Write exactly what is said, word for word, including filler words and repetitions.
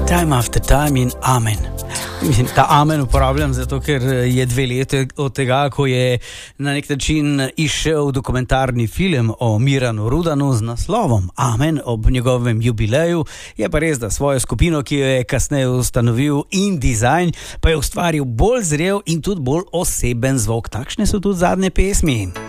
Time after time in amen. Mislim, ta amen uporabljam zato, ker je dve leti od tega, ko je na nek način izšel dokumentarni film o Miranu Rudanu z naslovom Amen ob njegovem jubileju. Je pa res, da svojo skupino, ki jo je kasneje ustanovil InDesign, pa je ustvaril bolj zrel in tudi bolj oseben zvok. Takšne so tudi zadnje pesmi.